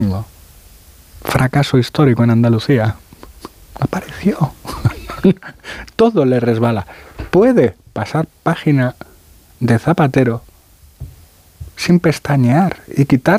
No. Fracaso histórico en Andalucía. Apareció. Todo le resbala. Puede pasar página de Zapatero sin pestañear y quitar